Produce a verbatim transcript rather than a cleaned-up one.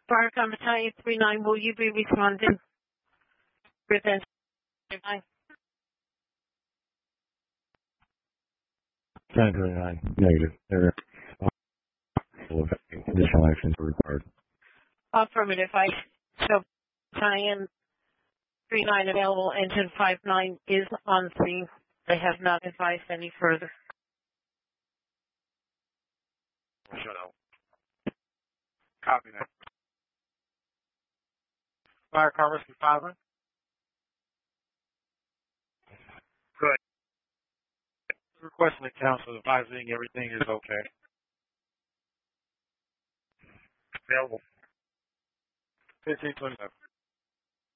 Firecom Battalion three nine, will you be responding? Within nine. nine three nine, negative. There are additional actions are required. Affirmative. I so Battalion three nine available. Engine five nine is on scene. They have not advised any further. Shut up. Copy that. Fire car rescue five one. Good. Requesting the council advising everything is okay. Available. fifteen twenty-seven.